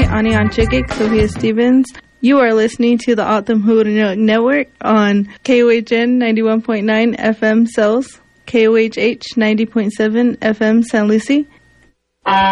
Ani Anchigik, Sophia Stevens. You are listening to the Autumn Hood Network on KOHN 91.9 FM Cells, KOHH 90.7 FM San Lucie.